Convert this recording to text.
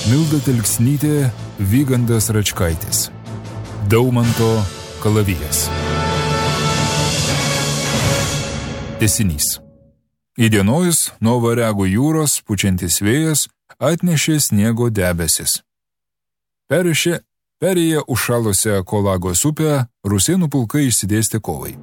Milda Telksnytė, Vygandas Račkaitis. Daumanto kalavijas. Tęsinys. Įdienojus nuo Variagų jūros pučiantis vėjas atnešė sniego debesis. Perėję užšalusią Kolagos upę, rusėnų pulkai išsidėstė kovai.